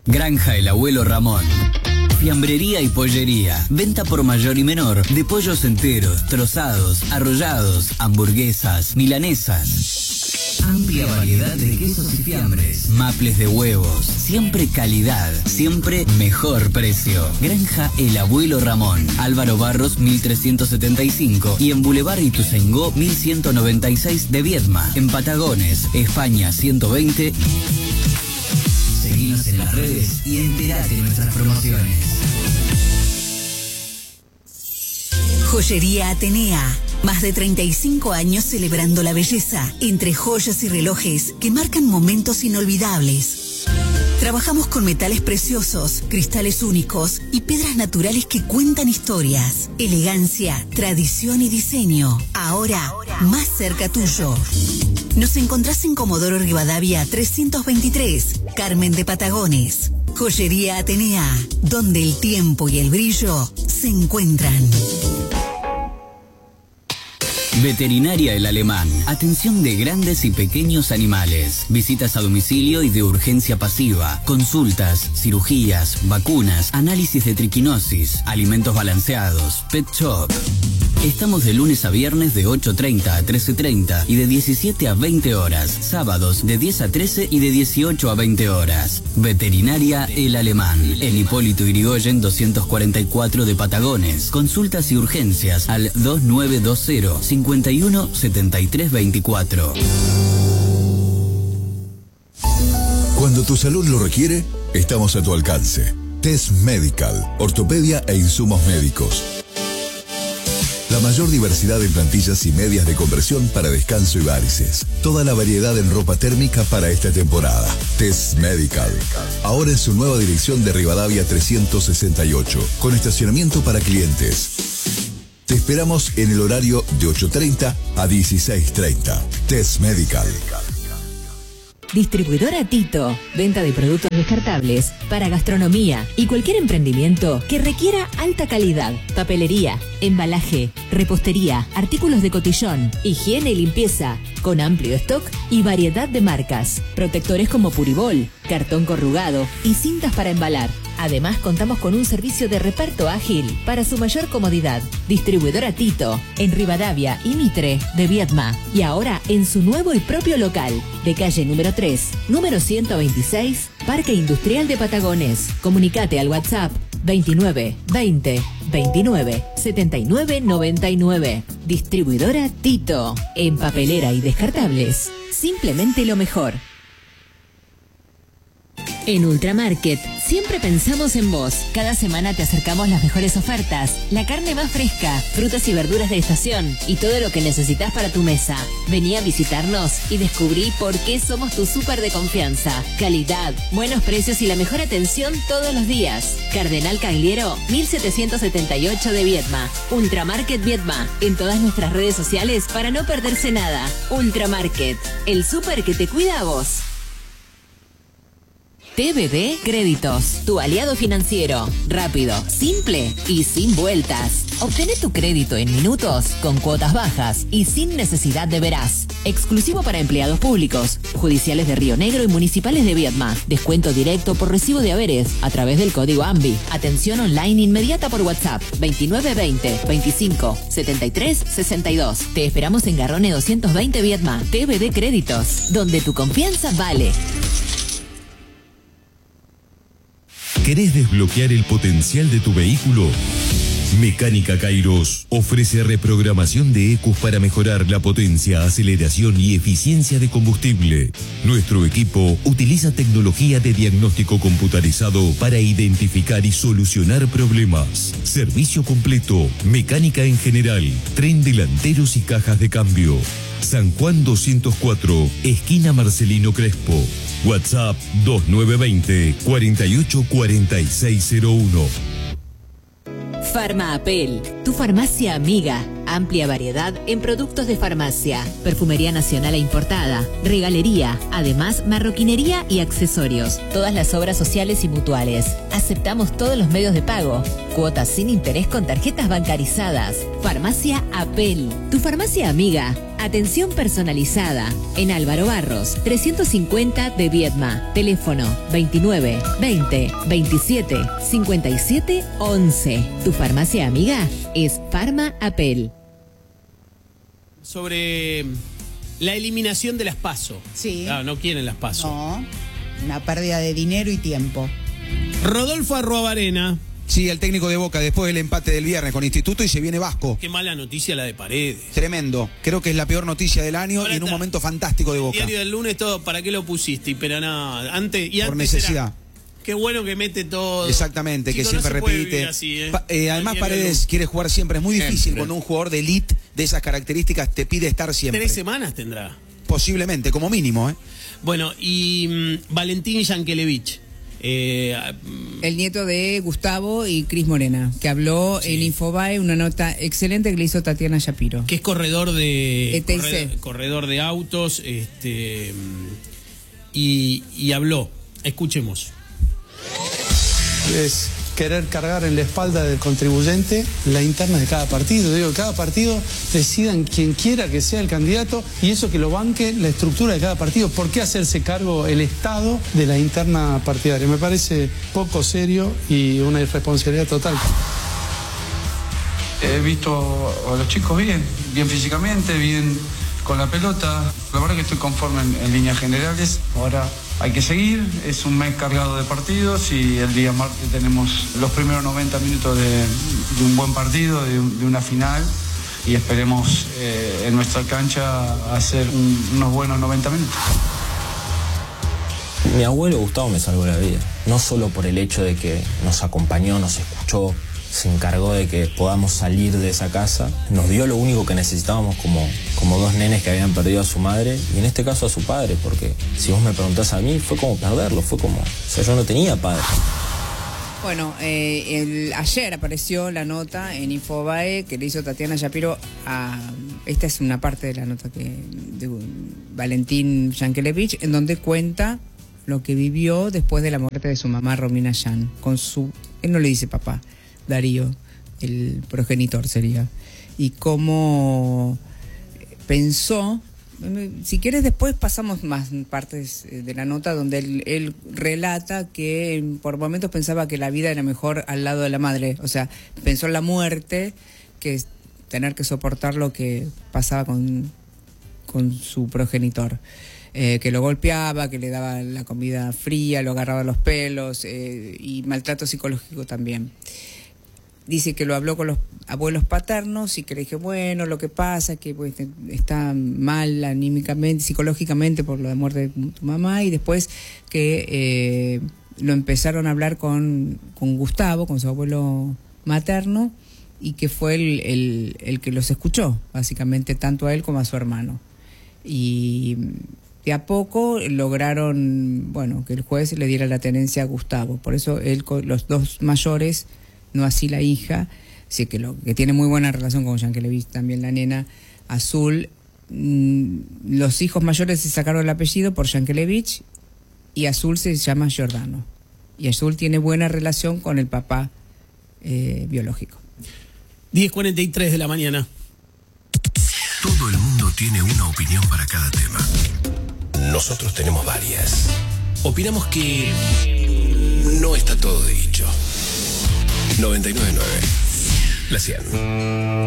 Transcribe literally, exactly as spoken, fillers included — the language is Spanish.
Granja El Abuelo Ramón. Fiambrería y pollería. Venta por mayor y menor de pollos enteros, trozados, arrollados, hamburguesas, milanesas. Amplia variedad de quesos y fiambres. Maples de huevos. Siempre calidad. Siempre mejor precio. Granja El Abuelo Ramón. Álvaro Barros mil trescientos setenta y cinco y en Boulevard Ituzaingó mil ciento noventa y seis de Viedma. En Patagones, España ciento veinte. Seguinos en las redes y entérate de nuestras promociones. Joyería Atenea. Más de treinta y cinco años celebrando la belleza entre joyas y relojes que marcan momentos inolvidables. Trabajamos con metales preciosos, cristales únicos y piedras naturales que cuentan historias. Elegancia, tradición y diseño. Ahora, más cerca tuyo. Nos encontrás en Comodoro Rivadavia trescientos veintitrés, Carmen de Patagones. Joyería Atenea, donde el tiempo y el brillo se encuentran. Veterinaria El Alemán. Atención de grandes y pequeños animales. Visitas a domicilio y de urgencia pasiva. Consultas, cirugías, vacunas, análisis de triquinosis, alimentos balanceados, pet shop. Estamos de lunes a viernes de ocho treinta a trece treinta y de diecisiete a veinte horas. Sábados de diez a trece y de dieciocho a veinte horas. Veterinaria El Alemán. En Hipólito Yrigoyen doscientos cuarenta y cuatro de Patagones. Consultas y urgencias al dos nueve dos cero, cincuenta y uno, setenta y tres veinticuatro. Cuando tu salud lo requiere, estamos a tu alcance. Test Medical, ortopedia e insumos médicos. La mayor diversidad en plantillas y medias de compresión para descanso y varices. Toda la variedad en ropa térmica para esta temporada. Test Medical. Ahora en su nueva dirección de Rivadavia trescientos sesenta y ocho, con estacionamiento para clientes. Te esperamos en el horario de ocho treinta a dieciséis treinta. Test Medical. Distribuidora Tito. Venta de productos descartables para gastronomía y cualquier emprendimiento que requiera alta calidad. Papelería, embalaje, repostería, artículos de cotillón, higiene y limpieza, con amplio stock y variedad de marcas. Protectores como Puribol, cartón corrugado y cintas para embalar. Además, contamos con un servicio de reparto ágil para su mayor comodidad. Distribuidora Tito, en Rivadavia y Mitre de Viedma. Y ahora en su nuevo y propio local, de calle número tres, número ciento veintiséis, Parque Industrial de Patagones. Comunicate al WhatsApp veintinueve veinte veintinueve setenta y nueve noventa y nueve. Distribuidora Tito, en papelera y descartables. Simplemente lo mejor. En Ultramarket siempre pensamos en vos. Cada semana te acercamos las mejores ofertas, la carne más fresca, frutas y verduras de estación y todo lo que necesitas para tu mesa. Vení a visitarnos y descubrí por qué somos tu súper de confianza. Calidad, buenos precios y la mejor atención todos los días. Cardenal Cagliero, mil setecientos setenta y ocho de Viedma. Ultramarket Viedma. En todas nuestras redes sociales para no perderse nada. Ultramarket, el súper que te cuida a vos. T B D Créditos, tu aliado financiero. Rápido, simple y sin vueltas. Obtené tu crédito en minutos, con cuotas bajas y sin necesidad de veraz. Exclusivo para empleados públicos, judiciales de Río Negro y municipales de Viedma. Descuento directo por recibo de haberes a través del código AMBI. Atención online inmediata por WhatsApp veintinueve veinte veinticinco setenta y tres sesenta y dos. Te esperamos en Garrone doscientos veinte Viedma. T B D Créditos, donde tu confianza vale. ¿Querés desbloquear el potencial de tu vehículo? Mecánica Kairos ofrece reprogramación de E C Us para mejorar la potencia, aceleración y eficiencia de combustible. Nuestro equipo utiliza tecnología de diagnóstico computarizado para identificar y solucionar problemas. Servicio completo, mecánica en general, tren delanteros y cajas de cambio. San Juan doscientos cuatro, esquina Marcelino Crespo. WhatsApp dos nueve veinte, cuarenta y ocho cuarenta y seis cero uno. Farma Apel, tu farmacia amiga. Amplia variedad en productos de farmacia, perfumería nacional e importada, regalería, además marroquinería y accesorios. Todas las obras sociales y mutuales. Aceptamos todos los medios de pago. Cuotas sin interés con tarjetas bancarizadas. Farmacia Apel, tu farmacia amiga. Atención personalizada en Álvaro Barros, trescientos cincuenta de Viedma. Teléfono veintinueve veinte veintisiete cincuenta y siete once. Tu farmacia amiga es Farma Apel. Sobre la eliminación de las PASO. Sí. Claro, no quieren las PASO. No, una pérdida de dinero y tiempo. Rodolfo Arruabarena. Sí, el técnico de Boca después del empate del viernes con Instituto y se viene Vasco. Qué mala noticia la de Paredes. Tremendo. Creo que es la peor noticia del año. Ahora y en un momento fantástico de Boca. El diario del lunes todo, ¿para qué lo pusiste? Pero nada, antes y antes por necesidad. Era, qué bueno que mete todo. Exactamente, Chico, que siempre no se puede repite. vivir así, ¿eh? Pa eh, además Paredes quiere jugar siempre. Es muy difícil siempre. Cuando un jugador de elite de esas características te pide estar siempre. Tres semanas tendrá. Posiblemente, como mínimo, ¿eh? Bueno, y mmm, Valentín Yankelevich. Eh, el nieto de Gustavo y Cris Morena, que habló sí. en Infobae, una nota excelente que le hizo Tatiana Shapiro. Que es corredor de E T I C. corredor, corredor de autos, este y, y habló. Escuchemos. Es querer cargar en la espalda del contribuyente la interna de cada partido. Digo, cada partido decidan quien quiera que sea el candidato y eso que lo banque la estructura de cada partido. ¿Por qué hacerse cargo el Estado de la interna partidaria? Me parece poco serio y una irresponsabilidad total. He visto a los chicos bien, bien físicamente, bien con la pelota. La verdad que estoy conforme en, en líneas generales. Ahora hay que seguir, es un mes cargado de partidos y el día martes tenemos los primeros noventa minutos de, de un buen partido, de, de una final y esperemos eh, en nuestra cancha hacer un, unos buenos noventa minutos. Mi abuelo Gustavo me salvó la vida, no solo por el hecho de que nos acompañó, nos escuchó, se encargó de que podamos salir de esa casa, nos dio lo único que necesitábamos como, como dos nenes que habían perdido a su madre y en este caso a su padre, porque si vos me preguntás a mí, fue como perderlo, fue como, o sea, yo no tenía padre. Bueno, eh, el, ayer apareció la nota en Infobae que le hizo Tatiana Shapiro a... Esta es una parte de la nota que de Valentín Yankelevich, en donde cuenta lo que vivió después de la muerte de su mamá Romina Yan, con su... Él no le dice papá, Darío, el progenitor sería, y cómo pensó, si quieres después pasamos más partes de la nota donde él, él relata que por momentos pensaba que la vida era mejor al lado de la madre, o sea, pensó en la muerte, que es tener que soportar lo que pasaba con, con su progenitor. Eh, que lo golpeaba, que le daba la comida fría, lo agarraba los pelos eh, y maltrato psicológico también. Dice que lo habló con los abuelos paternos y que le dije, bueno, lo que pasa es que pues, está mal anímicamente, psicológicamente por la muerte de tu mamá, y después que eh, lo empezaron a hablar con, con Gustavo, con su abuelo materno, y que fue el, el, el que los escuchó, básicamente, tanto a él como a su hermano. Y de a poco lograron, bueno, que el juez le diera la tenencia a Gustavo. Por eso él, los dos mayores, no así la hija, sí que, lo, que tiene muy buena relación con Yankelevich, también la nena Azul. Mmm, los hijos mayores se sacaron el apellido por Yankelevich y Azul se llama Giordano. Y Azul tiene buena relación con el papá eh, biológico. diez cuarenta y tres de la mañana. Todo el mundo tiene una opinión para cada tema. Nosotros tenemos varias. Opinamos que no está todo dicho. noventa y nueve punto nueve. La cien.